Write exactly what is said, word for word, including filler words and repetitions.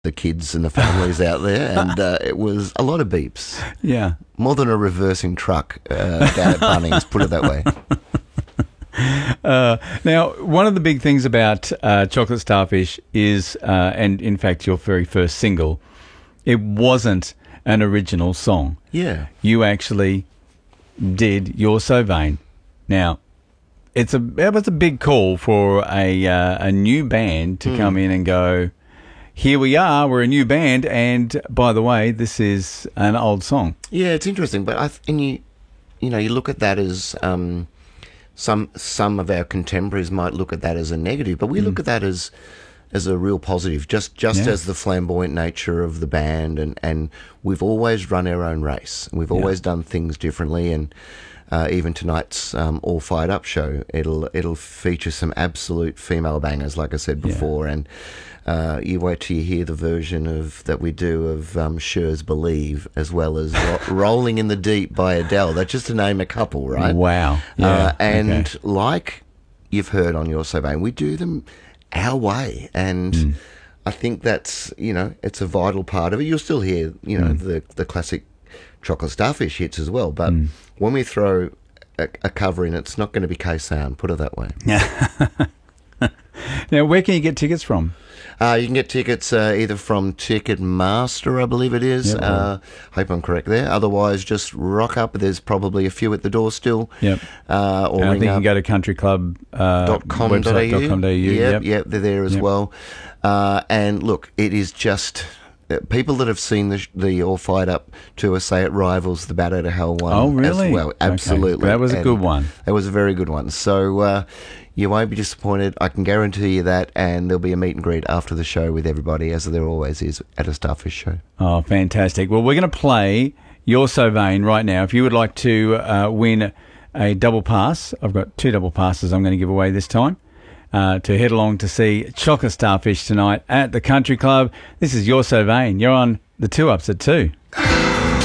the kids and the families out there, and uh, it was a lot of beeps. Yeah. More than a reversing truck uh, down at Bunnings, put it that way. Uh, now, one of the big things about uh, Chocolate Starfish is, uh, and in fact your very first single, it wasn't an original song. Yeah. You actually did You're So Vain. Now, it's a it was a big call for a uh, a new band to mm. come in and go, here we are, we're a new band, and by the way, this is an old song. Yeah, it's interesting, but I th- and you you know, you look at that as um, some some of our contemporaries might look at that as a negative, but we mm. look at that as as a real positive, just just yeah. as the flamboyant nature of the band, and, and we've always run our own race. We've always yeah. done things differently, and uh, even tonight's um, All Fired Up show, it'll it'll feature some absolute female bangers, like I said before, yeah. and uh, you wait till you hear the version of that we do of um, Cher's Believe, as well as ro- Rolling in the Deep by Adele. That's just to name a couple, right? Wow. Yeah. Uh, and okay. like you've heard on You're So Vain, we do them our way, and mm. I think that's, you know, it's a vital part of it. You'll still hear, you know, mm. the the classic Chocolate Starfish hits as well, but mm. when we throw a, a cover in, it's not going to be K-Sound, put it that way. Now, where can you get tickets from? Uh, you can get tickets uh, either from Ticketmaster, I believe it is. Yep. Uh, hope I'm correct there. Otherwise, just rock up. There's probably a few at the door still. Yep. Uh, or and I think you can go to country club dot com dot a u. Yep, yep, yep, they're there as yep. well. Uh, and look, it is just... People that have seen the the All Fired Up tour say it rivals the Bat Out of Hell one. Oh, really? As well, absolutely. Okay. That was a and good one. That was a very good one. So uh, you won't be disappointed. I can guarantee you that. And there'll be a meet and greet after the show with everybody, as there always is at a Starfish show. Oh, fantastic. Well, we're going to play You're So Vain right now. If you would like to uh, win a double pass, I've got two double passes I'm going to give away this time. Uh, to head along to see Chocolate Starfish tonight at the Country Club. This is You're So Vain. You're on the Two Ups at two.